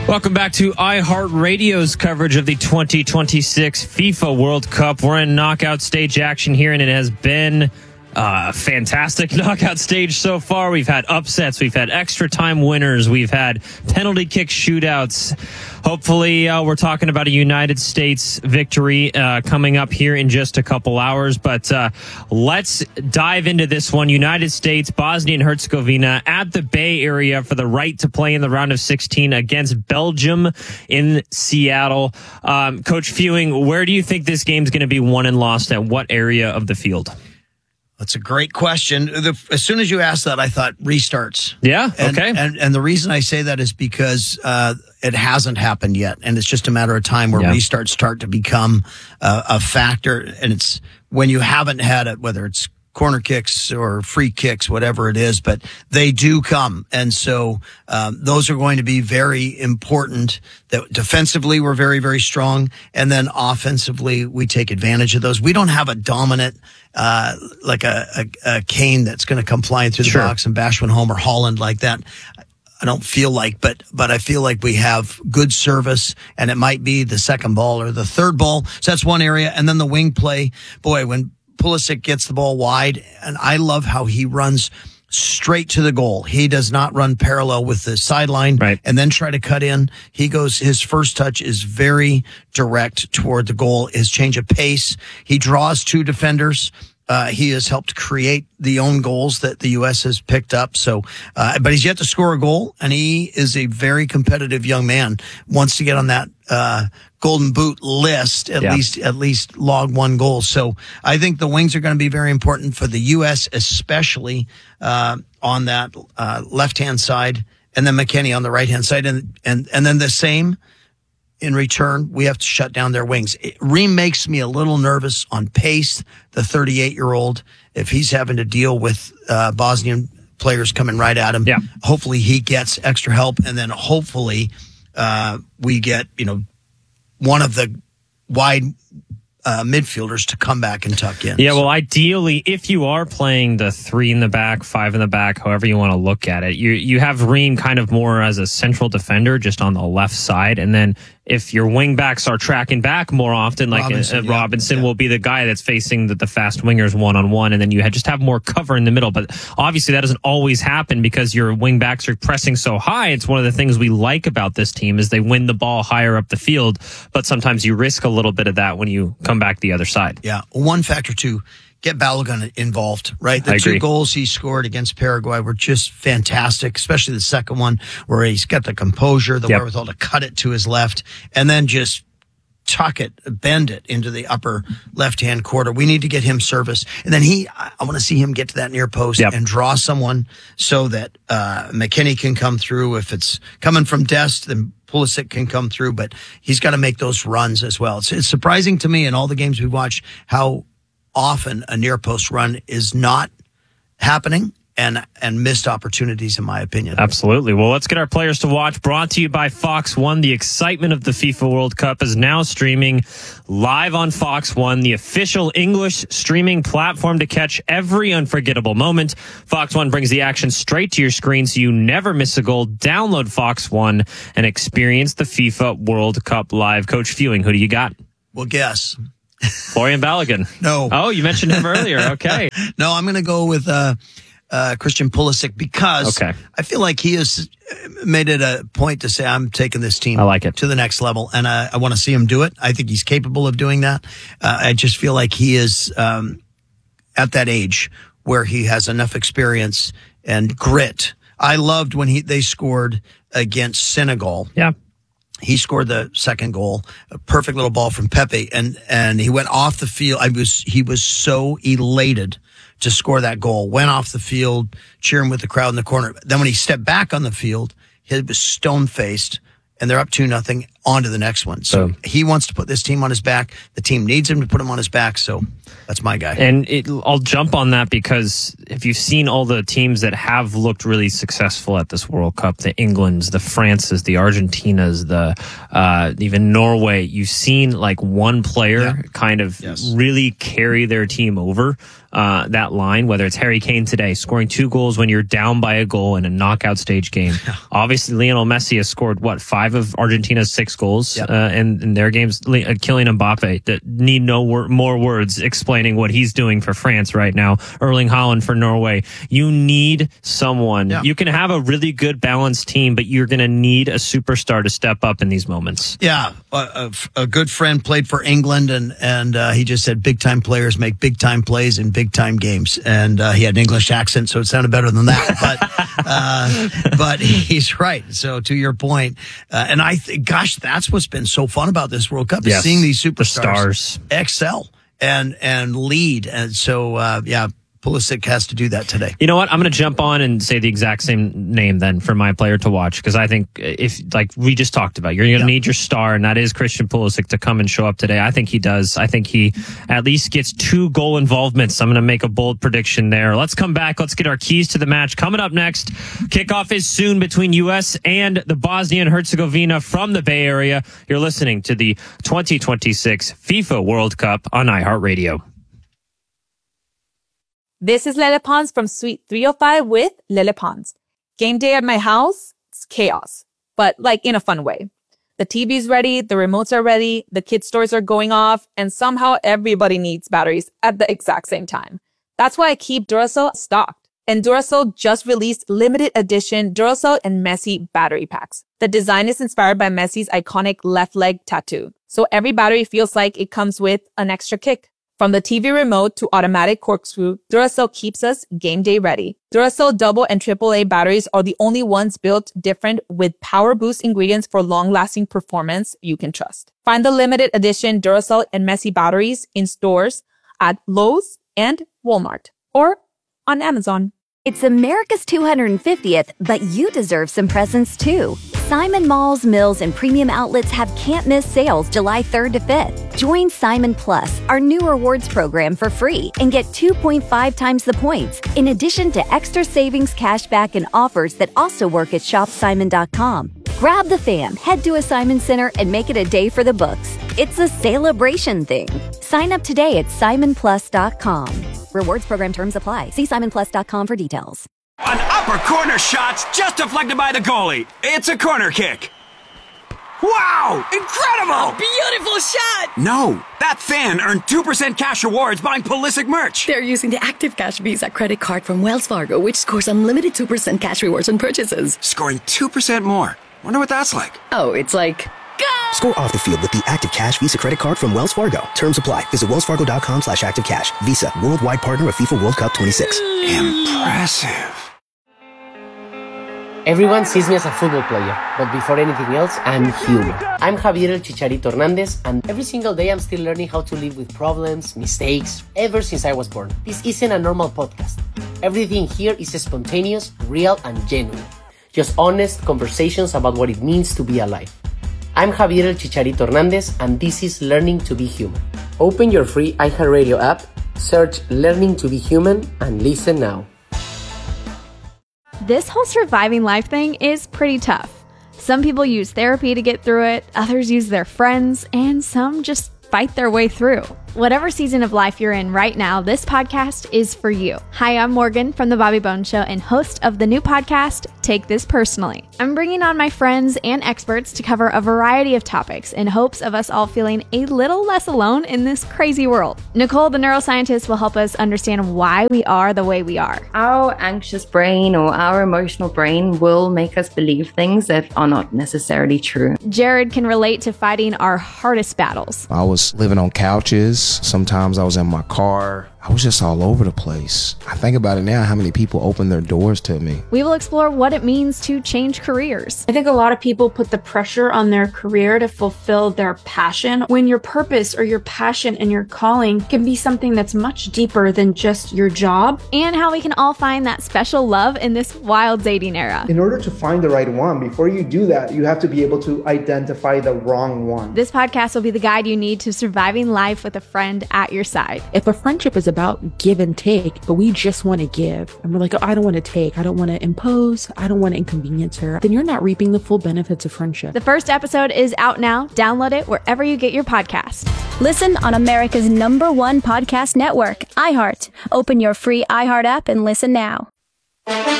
Welcome back to iHeartRadio's coverage of the 2026 FIFA World Cup. We're in knockout stage action here, and it has been a fantastic knockout stage so far. We've had upsets, we've had extra time winners, we've had penalty kick shootouts. Hopefully, we're talking about a United States victory coming up here in just a couple hours. But let's dive into this one. United States, Bosnia and Herzegovina at the Bay Area for the right to play in the round of 16 against Belgium in Seattle. Coach Fewing, where do you think this game's going to be won and lost at what area of the field? That's a great question. As soon as you asked that, I thought restarts. Yeah, okay. And the reason I say that is because it hasn't happened yet, and it's just a matter of time where restarts start to become a factor. And it's when you haven't had it, whether it's corner kicks or free kicks, whatever it is, but they do come. And so those are going to be very important. That defensively, we're very, very strong. And then offensively, we take advantage of those. We don't have a dominant like a Kane that's going to come flying through the box and bash one home, or Holland like that. I don't feel like, but I feel like we have good service, and it might be the second ball or the third ball. So that's one area. And then the wing play, boy, when Pulisic gets the ball wide, and I love how he runs straight to the goal. He does not run parallel with the sideline and then try to cut in. His first touch is very direct toward the goal, his change of pace. He draws two defenders. He has helped create the own goals that the U.S. has picked up. So, but he's yet to score a goal, and he is a very competitive young man. Wants to get on that Golden Boot list, at least log one goal. So I think the wings are going to be very important for the U.S., especially on that left-hand side, and then McKennie on the right-hand side, and then the same. In return, we have to shut down their wings. Ream makes me a little nervous on pace, the 38-year-old, if he's having to deal with Bosnian players coming right at him. Yeah. Hopefully he gets extra help, and then hopefully we get, one of the wide midfielders to come back and tuck in. Yeah, well, ideally, if you are playing the 3 in the back, 5 in the back, however you want to look at it, you have Ream kind of more as a central defender just on the left side, and then if your wing backs are tracking back more often, like Robinson will be the guy that's facing the fast wingers one-on-one, and then you just have more cover in the middle. But obviously that doesn't always happen because your wing backs are pressing so high. It's one of the things we like about this team is they win the ball higher up the field, but sometimes you risk a little bit of that when you come back the other side. Yeah, one factor too. Get Balogun involved, right? The two goals he scored against Paraguay were just fantastic, especially the second one where he's got the composure, the wherewithal to cut it to his left and then just tuck it, bend it into the upper left-hand quarter. We need to get him service. And then I want to see him get to that near post and draw someone so that McKennie can come through. If it's coming from Dest, then Pulisic can come through, but he's got to make those runs as well. It's surprising to me in all the games we've watched how often a near post run is not happening and missed opportunities, in my opinion. Absolutely. Well, let's get our players to watch. Brought to you by Fox One. The excitement of the FIFA World Cup is now streaming live on Fox One, the official English streaming platform to catch every unforgettable moment. Fox One brings the action straight to your screen so you never miss a goal. Download Fox One and experience the FIFA World Cup live. Coach Fewing, who do you got? Well, guess. Florian Balogun. No. Oh, you mentioned him earlier. Okay. No, I'm going to go with Christian Pulisic because I feel like he has made it a point to say, I'm taking this team to the next level, and I want to see him do it. I think he's capable of doing that. I just feel like he is at that age where he has enough experience and grit. I loved when they scored against Senegal. Yeah. He scored the second goal, a perfect little ball from Pepe, and he went off the field. He was so elated to score that goal. Went off the field, cheering with the crowd in the corner. Then when he stepped back on the field, he was stone-faced, and they're up 2-0. on to the next one. So he wants to put this team on his back. The team needs him to put him on his back. So that's my guy. And I'll jump on that because if you've seen all the teams that have looked really successful at this World Cup, the Englands, the Frances, the Argentinas, even Norway, you've seen like one player kind of really carry their team over that line, whether it's Harry Kane today scoring 2 goals when you're down by a goal in a knockout stage game. Obviously, Lionel Messi has scored 5 of Argentina's 6 goals in their games. Kylian Mbappe that need more words explaining what he's doing for France right now. Erling Haaland for Norway. You need someone. You can have a really good balanced team, but you're going to need a superstar to step up in these moments. Yeah, a good friend played for England, and he just said big time players make big time plays in big time games, and he had an English accent, so it sounded better than that. But he's right. So to your point, and I think, gosh, that's what's been so fun about this World Cup is seeing these superstars excel and lead. And so, Pulisic has to do that today. You know what? I'm going to jump on and say the exact same name then for my player to watch, because I think if, like we just talked about, you're going to need your star, and that is Christian Pulisic to come and show up today. I think he does. I think he at least gets 2 goal involvements. I'm going to make a bold prediction there. Let's come back. Let's get our keys to the match. Coming up next, kickoff is soon between U.S. and the Bosnia and Herzegovina from the Bay Area. You're listening to the 2026 FIFA World Cup on iHeartRadio. This is Lele Pons from Suite 305 with Lele Pons. Game day at my house, it's chaos, but like in a fun way. The TV's ready, the remotes are ready, the kids' toys are going off, and somehow everybody needs batteries at the exact same time. That's why I keep Duracell stocked. And Duracell just released limited edition Duracell and Messi battery packs. The design is inspired by Messi's iconic left leg tattoo, so every battery feels like it comes with an extra kick. From the TV remote to automatic corkscrew, Duracell keeps us game day ready. Duracell double and AAA batteries are the only ones built different with power boost ingredients for long-lasting performance you can trust. Find the limited edition Duracell and Messi batteries in stores at Lowe's and Walmart or on Amazon. It's America's 250th, but you deserve some presents too. Simon Malls, Mills, and Premium Outlets have can't-miss sales July 3rd to 5th. Join Simon Plus, our new rewards program, for free and get 2.5 times the points, in addition to extra savings, cashback, and offers that also work at shopsimon.com. Grab the fam, head to a Simon Center, and make it a day for the books. It's a celebration thing. Sign up today at simonplus.com. Rewards program terms apply. See simonplus.com for details. An upper corner shot's just deflected by the goalie. It's a corner kick. Wow! Incredible! A beautiful shot! No, that fan earned 2% cash rewards buying Pulisic merch. They're using the Active Cash Visa credit card from Wells Fargo, which scores unlimited 2% cash rewards on purchases. Scoring 2% more. Wonder what that's like. Oh, it's like... Go! Score off the field with the Active Cash Visa credit card from Wells Fargo. Terms apply. Visit wellsfargo.com/activecash. Visa, worldwide partner of FIFA World Cup 26. Impressive. Everyone sees me as a football player, but before anything else, I'm human. I'm Javier El Chicharito Hernandez, and every single day I'm still learning how to live with problems, mistakes, ever since I was born. This isn't a normal podcast. Everything here is spontaneous, real, and genuine. Just honest conversations about what it means to be alive. I'm Javier El Chicharito Hernandez, and this is Learning to be Human. Open your free iHeartRadio app, search Learning to be Human, and listen now. This whole surviving life thing is pretty tough. Some people use therapy to get through it, others use their friends, and some just fight their way through. Whatever season of life you're in right now, this podcast is for you. Hi, I'm Morgan from The Bobby Bones Show and host of the new podcast, Take This Personally. I'm bringing on my friends and experts to cover a variety of topics in hopes of us all feeling a little less alone in this crazy world. Nicole, the neuroscientist, will help us understand why we are the way we are. Our anxious brain or our emotional brain will make us believe things that are not necessarily true. Jared can relate to fighting our hardest battles. I was living on couches. Sometimes I was in my car, I was just all over the place. I think about it now, how many people opened their doors to me. We will explore what it means to change careers. I think a lot of people put the pressure on their career to fulfill their passion, when your purpose or your passion and your calling can be something that's much deeper than just your job. And how we can all find that special love in this wild dating era. In order to find the right one, before you do that, you have to be able to identify the wrong one. This podcast will be the guide you need to surviving life with a friend at your side. If a friendship is about give and take, but we just want to give, and we're like, oh, I don't want to take, I don't want to impose, I don't want to inconvenience her, then you're not reaping the full benefits of friendship. The first episode is out now. Download it wherever you get your podcast. Listen on America's #1 podcast network, iHeart. Open your free iHeart app and listen now.